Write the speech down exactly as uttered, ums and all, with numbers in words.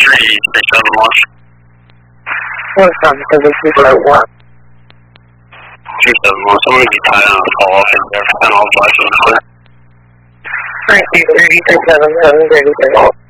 three six seven one. One seven seven two five one. Two seven one. Someone be tied on a call off in there. And I'll flash on the clear. Thank you. Thirty six seven seven thirty six.